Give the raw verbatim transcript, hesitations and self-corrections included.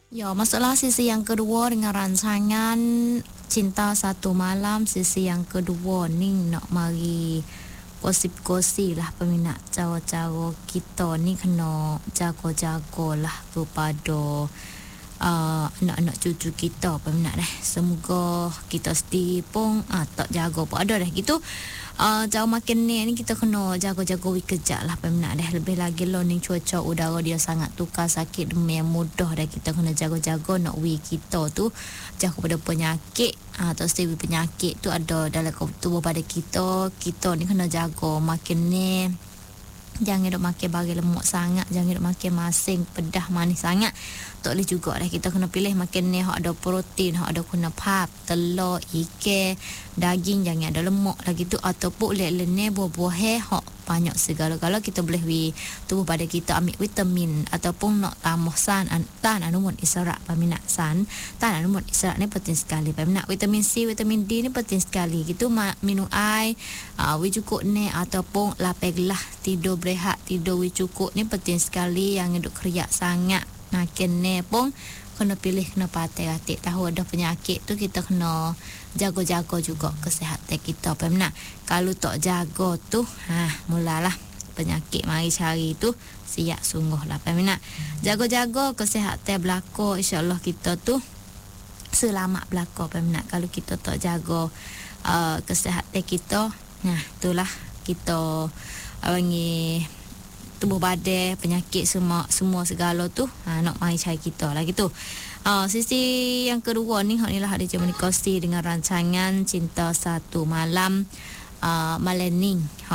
Ya, masalah sisi yang kedua dengan rancangan Cinta Satu Malam, sisi yang kedua ni nak mari gosip-gosip lah peminat, cara-cara kita ni kena jaga-jaga lah kepada uh, anak-anak cucu kita peminat dah. Semoga kita sendiri pun uh, tak jaga pun ada dah gitu. Uh, jauh makin ni ni kita kena jaga-jaga wi kejap lah peminat dah. Lebih lagi lo ni cuaca udara dia sangat tukar, sakit demam yang mudah dah. Kita kena jaga-jaga nak wi kita tu jaga pada penyakit uh, atau setiap penyakit tu ada dalam tubuh pada kita. Kita ni kena jaga makin ni. Jangan duk makan barang lemak sangat, jangan duk makan masing pedah manis sangat. Tak boleh juga dah, kita kena pilih makan ni hak ada protein, hak ada guna pap, telur, ikan, daging, jangan ada lemak lagi tu, ataupun lek-lek buah-buah hak banyak segala-gala kita boleh wi tubuh pada kita ambil vitamin ataupun nak tambah san an, tan anumun isyarat peminat san. Tan anumun isyarat ni penting sekali peminat. Vitamin C, vitamin D ni penting sekali. Gitu minum air, uh, wi cukup ni ataupun lapar gelah, tidur berehat, tidur wi cukup ni penting sekali. Yang duk keriak sangat makin ni pun kena pilih, kena patih-patih. Tahu ada penyakit tu kita kena jaga-jaga juga kesihatan kita peminat. Kalau tak jaga tu, ha, mulalah penyakit mari cari tu siap sungguh lah peminat. Jaga-jaga kesihatan belaka, insya-Allah kita tu selamat belaka peminat. Kalau kita tak jaga uh, kesihatan kita, nah itulah kita panggil uh, tubuh badan, penyakit semua semua segala tu ha, nak mai cari kita lah gitu. Uh, sisi yang kedua ni hak ni lah ada Jemani Kosti dengan rancangan Cinta Satu Malam uh, malam ni.